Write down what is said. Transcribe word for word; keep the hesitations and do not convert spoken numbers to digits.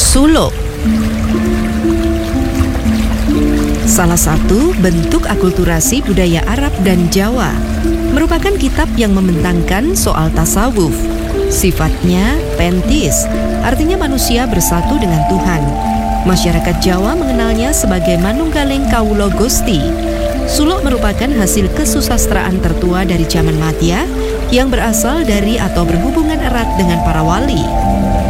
Suluk. Salah satu bentuk akulturasi budaya Arab dan Jawa, merupakan kitab yang membentangkan soal tasawuf. Sifatnya pentis, artinya manusia bersatu dengan Tuhan. Masyarakat Jawa mengenalnya sebagai Manunggaling Kawula Gusti. Suluk merupakan hasil kesusastraan tertua dari zaman Madya yang berasal dari atau berhubungan erat dengan para wali.